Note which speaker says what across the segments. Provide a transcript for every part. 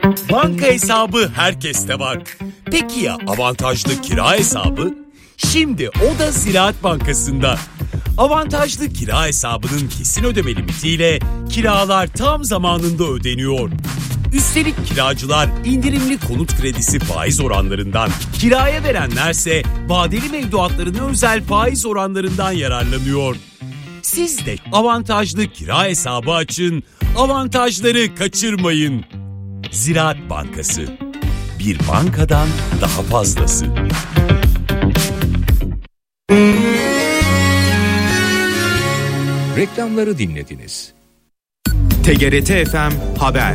Speaker 1: Banka hesabı herkeste var. Peki ya avantajlı kira hesabı? Şimdi o da Ziraat Bankası'nda. Avantajlı kira hesabının kesin ödeme limitiyle kiralar tam zamanında ödeniyor. Üstelik kiracılar indirimli konut kredisi faiz oranlarından, kiraya verenlerse vadeli mevduatlarına özel faiz oranlarından yararlanıyor. Siz de avantajlı kira hesabı açın, avantajları kaçırmayın. Ziraat Bankası. Bir bankadan daha fazlası.
Speaker 2: Reklamları dinlediniz. TGRT FM Haber.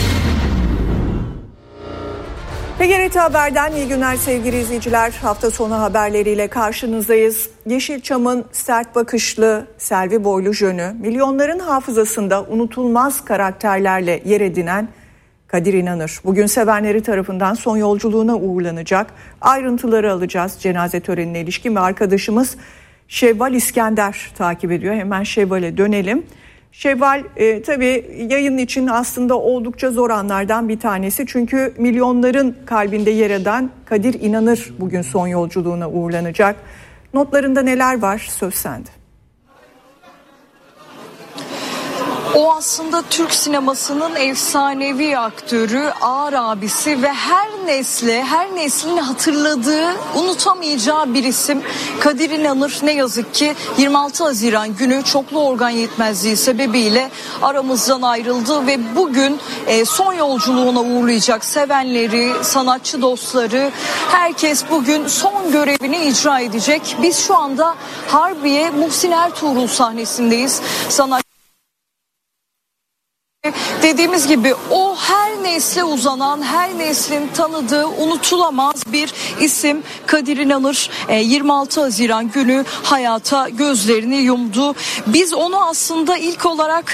Speaker 3: TGRT Haber'den iyi günler sevgili izleyiciler. Hafta sonu haberleriyle karşınızdayız. Yeşilçam'ın sert bakışlı, selvi boylu jönü, milyonların hafızasında unutulmaz karakterlerle yer edinen Kadir İnanır bugün sevenleri tarafından son yolculuğuna uğurlanacak. Ayrıntıları alacağız cenaze törenine ilişkin ve arkadaşımız Şevval İskender takip ediyor. Hemen Şevval'e dönelim. Şevval tabii yayın için aslında oldukça zor anlardan bir tanesi. Çünkü milyonların kalbinde yer eden Kadir İnanır bugün son yolculuğuna uğurlanacak. Notlarında neler var? Söz sende.
Speaker 4: O aslında Türk sinemasının efsanevi aktörü, ağır abisi ve her neslin hatırladığı, unutamayacağı bir isim. Kadir İnanır ne yazık ki 26 Haziran günü çoklu organ yetmezliği sebebiyle aramızdan ayrıldı ve bugün son yolculuğuna uğurlayacak sevenleri, sanatçı dostları, herkes bugün son görevini icra edecek. Biz şu anda Harbiye Muhsin Ertuğrul sahnesindeyiz. Dediğimiz gibi o her nesle uzanan, her neslin tanıdığı untulamaz bir isim Kadir İnanır 26 Haziran günü hayata gözlerini yumdu. Biz onu aslında ilk olarak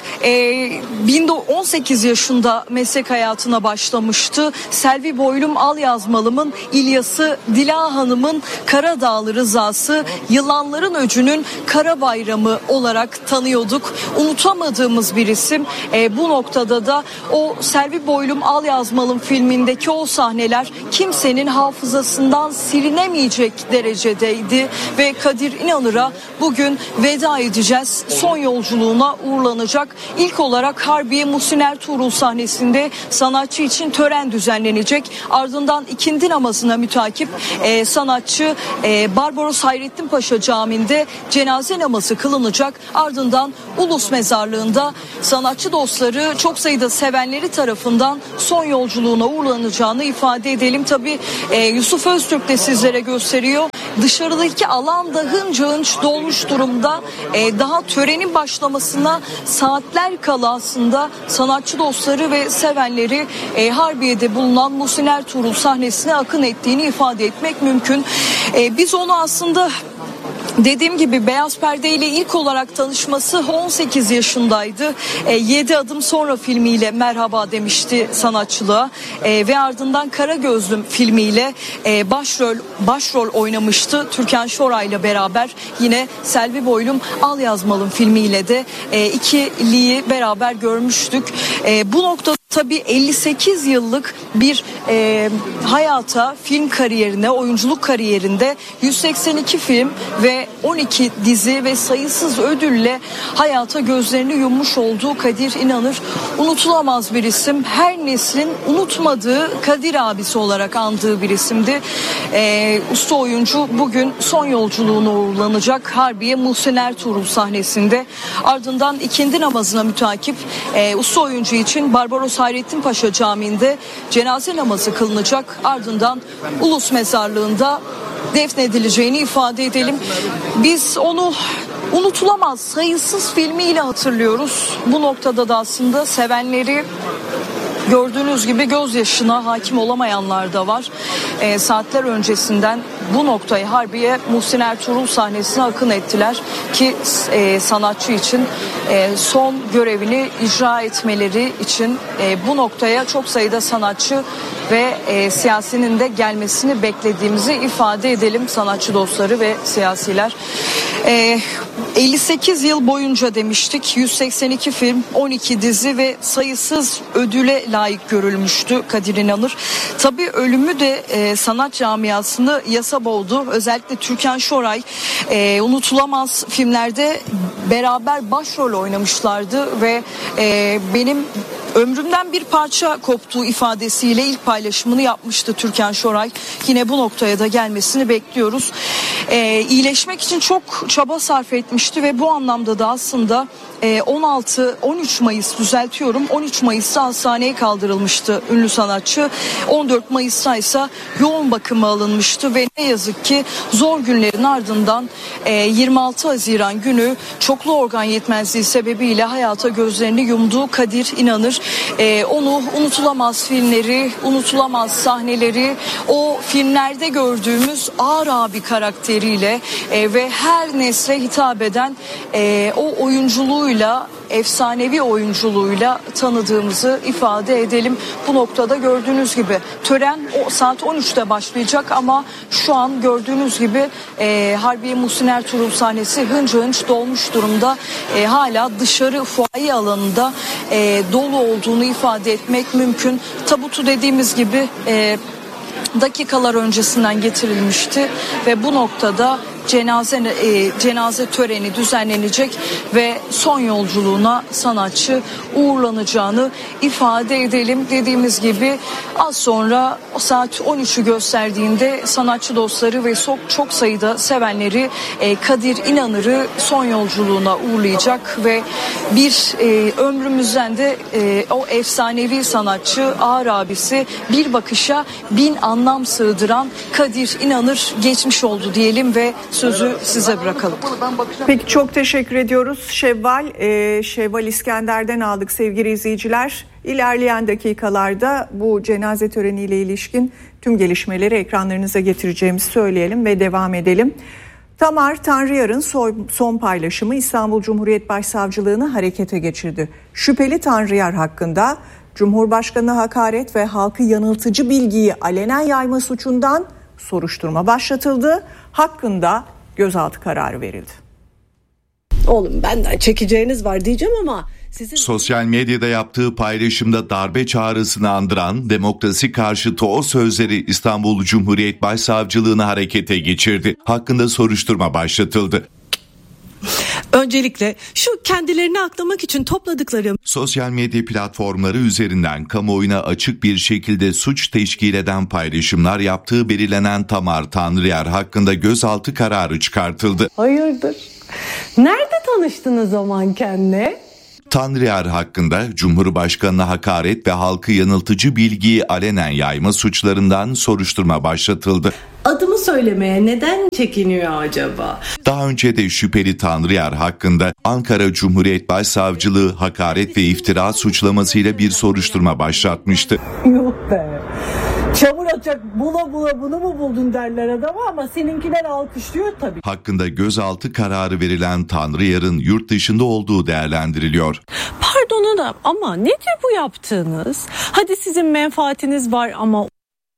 Speaker 4: 18 yaşında meslek hayatına başlamıştı. Selvi Boylum Al Yazmalım'ın İlyas'ı, Dila Hanım'ın Karadağlı Rızası, Yılanların Öcü'nün Kara Bayramı olarak tanıyorduk. Unutamadığımız bir isim. Bu noktada da o Selvi Boylum Al Yazmalım filmindeki o sahneler kimsenin hafızasından silinemeyecek derecedeydi ve Kadir İnanır'a bugün veda edeceğiz. Son yolculuğuna uğurlanacak. İlk olarak Harbiye Muhsin Ertuğrul sahnesinde sanatçı için tören düzenlenecek. Ardından ikindi namazına mütakip sanatçı Barbaros Hayrettin Paşa Camii'nde cenaze namazı kılınacak. Ardından Ulus Mezarlığı'nda sanatçı dostları, çok sayıda sevenleri tarafından son yolculuğuna uğurlanacağını ifade edelim. Tabii Yusuf Öztürk de sizlere gösteriyor. Dışarıdaki alan da hınca hınç dolmuş durumda. Daha törenin başlamasına saatler kala aslında sanatçı dostları ve sevenleri Harbiye'de bulunan Muhsin Ertuğrul sahnesine akın ettiğini ifade etmek mümkün. Biz onu aslında dediğim gibi Beyaz Perde ile ilk olarak tanışması 18 yaşındaydı. 7 adım sonra filmiyle merhaba demişti sanatçılığa ve ardından Karagözlüm filmiyle başrol oynamıştı. Türkan Şoray'la beraber yine Selvi Boylum Al Yazmalım filmiyle de ikiliyi beraber görmüştük. Bu noktada tabii 58 yıllık bir hayata, film kariyerine, oyunculuk kariyerinde 182 film ve 12 dizi ve sayısız ödülle hayata gözlerini yummuş olduğu Kadir İnanır unutulamaz bir isim. Her neslin unutmadığı, Kadir abisi olarak andığı bir isimdi. Usta oyuncu bugün son yolculuğuna uğurlanacak Harbiye Muhsin Ertuğrul sahnesinde. Ardından ikindi namazına mütakip usta oyuncu için Barbaros Hayrettin Paşa Camii'nde cenaze namazı kılınacak. Ardından Ulus Mezarlığı'nda defnedileceğini ifade edelim. Biz onu unutulamaz sayısız filmiyle hatırlıyoruz. Bu noktada da aslında sevenleri, gördüğünüz gibi gözyaşına hakim olamayanlar da var. saatler öncesinden bu noktaya Harbiye Muhsin Ertuğrul sahnesine akın ettiler ki sanatçı için son görevini icra etmeleri için bu noktaya çok sayıda sanatçı ve siyasinin de gelmesini beklediğimizi ifade edelim sanatçı dostları ve siyasiler. 58 yıl boyunca demiştik, 182 film, 12 dizi ve sayısız ödüle layık görülmüştü Kadir İnanır. Tabii ölümü de sanat camiasını yasa boğdu. Özellikle Türkan Şoray unutulamaz filmlerde beraber başrol oynamışlardı ve benim ömrümden bir parça koptuğu ifadesiyle ilk paylaşımını yapmıştı Türkan Şoray. Yine bu noktaya da gelmesini bekliyoruz. İyileşmek için çok çaba sarf etmişti ve bu anlamda da aslında 13 Mayıs'ta hastaneye kaldırılmıştı ünlü sanatçı. 14 Mayıs'ta ise yoğun bakıma alınmıştı ve ne yazık ki zor günlerin ardından 26 Haziran günü çoklu organ yetmezliği sebebiyle hayata gözlerini yumdu Kadir İnanır. Onu unutulamaz filmleri, unutulamaz sahneleri, o filmlerde gördüğümüz ağır abi karakteriyle ve her nesle hitap eden o oyunculuğuyla, efsanevi oyunculuğuyla tanıdığımızı ifade edelim. Bu noktada gördüğünüz gibi tören o saat 13'te başlayacak ama şu an gördüğünüz gibi Harbiye Muhsin Ertuğrul sahnesi hınca hınç dolmuş durumda. Hala dışarı fuaye alanında dolu olduğunu ifade etmek mümkün. Tabutu dediğimiz gibi dakikalar öncesinden getirilmişti ve bu noktada cenaze töreni düzenlenecek ve son yolculuğuna sanatçı uğurlanacağını ifade edelim. Dediğimiz gibi az sonra o saat 13'ü gösterdiğinde sanatçı dostları ve çok sayıda sevenleri Kadir İnanır'ı son yolculuğuna uğurlayacak ve bir ömrümüzden de o efsanevi sanatçı, ağır abisi, bir bakışa bin anlam sığdıran Kadir İnanır geçmiş oldu diyelim ve sözü size bırakalım.
Speaker 3: Peki çok teşekkür ediyoruz. Şevval İskender'den aldık sevgili izleyiciler. İlerleyen dakikalarda bu cenaze töreniyle ilişkin tüm gelişmeleri ekranlarınıza getireceğimizi söyleyelim ve devam edelim. Tamar Tanrıyar'ın son paylaşımı İstanbul Cumhuriyet Başsavcılığını harekete geçirdi. Şüpheli Tanrıyar hakkında Cumhurbaşkanı'na hakaret ve halkı yanıltıcı bilgiyi alenen yayma suçundan soruşturma başlatıldı. Hakkında gözaltı kararı verildi.
Speaker 5: Oğlum benden çekeceğiniz var diyeceğim ama sizin...
Speaker 6: Sosyal medyada yaptığı paylaşımda darbe çağrısını andıran demokrasi karşıtı o sözleri İstanbul Cumhuriyet Başsavcılığını harekete geçirdi. Hakkında soruşturma başlatıldı.
Speaker 5: Öncelikle şu kendilerini aklamak için topladıkları
Speaker 6: sosyal medya platformları üzerinden kamuoyuna açık bir şekilde suç teşkil eden paylaşımlar yaptığı belirlenen Tamar Tanrıyar hakkında gözaltı kararı çıkartıldı.
Speaker 5: Hayırdır? Nerede tanıştınız o mankenle?
Speaker 6: Tanrıyar hakkında Cumhurbaşkanı'na hakaret ve halkı yanıltıcı bilgiyi alenen yayma suçlarından soruşturma başlatıldı.
Speaker 5: Adımı söylemeye neden çekiniyor acaba?
Speaker 6: Daha önce de şüpheli Tanrıyar hakkında Ankara Cumhuriyet Başsavcılığı hakaret ve iftira suçlamasıyla bir soruşturma başlatmıştı.
Speaker 5: Yok be. Çamur atacak bula bunu mu buldun derler adama ama seninkiler alkışlıyor tabii.
Speaker 6: Hakkında gözaltı kararı verilen Tanrıyar'ın yurt dışında olduğu değerlendiriliyor.
Speaker 5: Pardon da ama nedir bu yaptığınız? Hadi sizin menfaatiniz var ama...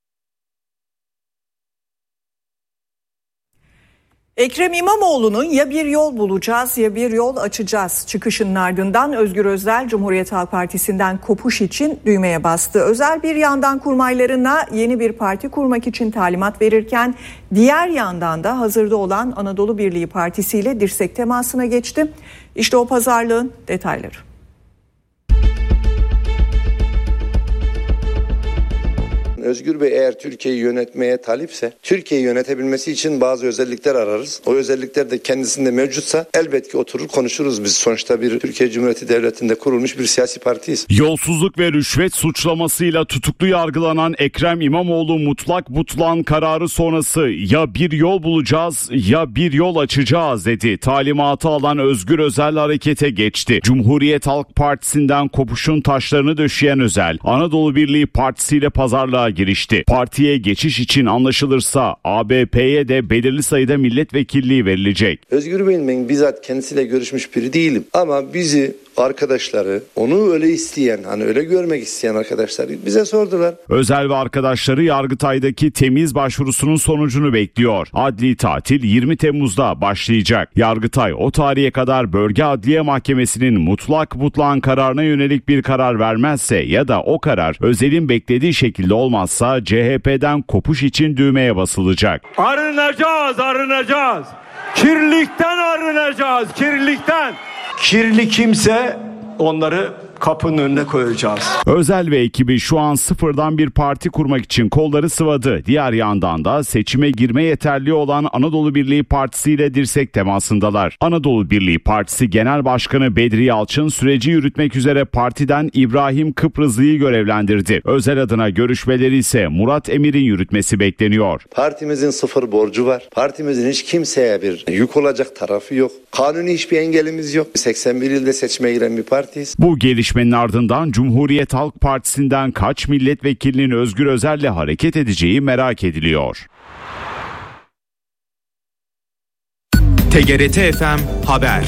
Speaker 3: Ekrem İmamoğlu'nun ya bir yol bulacağız ya bir yol açacağız çıkışının ardından Özgür Özel Cumhuriyet Halk Partisi'nden kopuş için düğmeye bastı. Özel bir yandan kurmaylarına yeni bir parti kurmak için talimat verirken diğer yandan da hazırda olan Anadolu Birliği Partisi ile dirsek temasına geçti. İşte o pazarlığın detayları.
Speaker 7: Özgür Bey eğer Türkiye'yi yönetmeye talipse, Türkiye'yi yönetebilmesi için bazı özellikler ararız. O özellikler de kendisinde mevcutsa elbet ki oturur konuşuruz biz. Sonuçta bir Türkiye Cumhuriyeti Devleti'nde kurulmuş bir siyasi partiyiz.
Speaker 8: Yolsuzluk ve rüşvet suçlamasıyla tutuklu yargılanan Ekrem İmamoğlu mutlak butlan kararı sonrası ya bir yol bulacağız ya bir yol açacağız dedi. Talimatı alan Özgür Özel harekete geçti. Cumhuriyet Halk Partisi'nden kopuşun taşlarını döşeyen Özel, Anadolu Birliği Partisi ile pazarlığa girişti. Partiye geçiş için anlaşılırsa ABP'ye de belirli sayıda milletvekilliği verilecek.
Speaker 7: Özgür Bey'in ben bizzat kendisiyle görüşmüş biri değilim. Ama bizi arkadaşları, onu öyle isteyen, hani öyle görmek isteyen arkadaşlar bize sordular.
Speaker 8: Özel ve arkadaşları Yargıtay'daki temiz başvurusunun sonucunu bekliyor. Adli tatil 20 Temmuz'da başlayacak. Yargıtay o tarihe kadar Bölge Adliye Mahkemesi'nin mutlak kararına yönelik bir karar vermezse ya da o karar Özel'in beklediği şekilde olmazsa CHP'den kopuş için düğmeye basılacak.
Speaker 9: Arınacağız. Kirlilikten arınacağız, kirlilikten. Kirli kimse onları kapının önüne koyacağız.
Speaker 8: Özel ve ekibi şu an sıfırdan bir parti kurmak için kolları sıvadı. Diğer yandan da seçime girme yeterliği olan Anadolu Birliği Partisi ile dirsek temasındalar. Anadolu Birliği Partisi Genel Başkanı Bedri Yalçın süreci yürütmek üzere partiden İbrahim Kıbrızlı'yı görevlendirdi. Özel adına görüşmeleri ise Murat Emir'in yürütmesi bekleniyor.
Speaker 7: Partimizin sıfır borcu var. Partimizin hiç kimseye bir yük olacak tarafı yok. Kanuni hiçbir engelimiz yok. 81 ilde seçime giren bir partiyiz.
Speaker 8: Bu gelişmenin ardından Cumhuriyet Halk Partisi'nden kaç milletvekilinin Özgür Özel'le hareket edeceği merak ediliyor.
Speaker 2: TGRT FM Haber.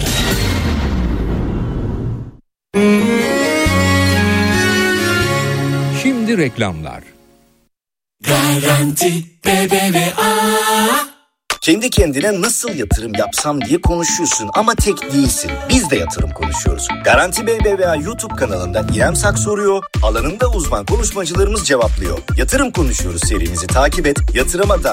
Speaker 2: Şimdi reklamlar.
Speaker 10: Garanti BBVA. Kendi kendine nasıl yatırım yapsam diye konuşuyorsun ama tek değilsin. Biz de yatırım konuşuyoruz. Garanti BBVA YouTube kanalında İrem Sak soruyor, alanında uzman konuşmacılarımız cevaplıyor. Yatırım konuşuyoruz serimizi takip et, yatırıma da